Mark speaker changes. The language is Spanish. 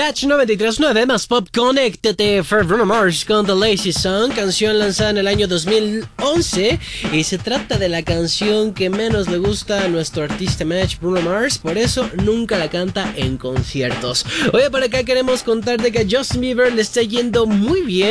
Speaker 1: Match 93.9 más Pop, conéctate. Fue Bruno Mars con The Lazy Song, canción lanzada en el año 2011. Y se trata de la canción que menos le gusta a nuestro artista Match, Bruno Mars. Por eso nunca la canta en conciertos. Oye, por acá queremos contarte que a Justin Bieber le está yendo muy bien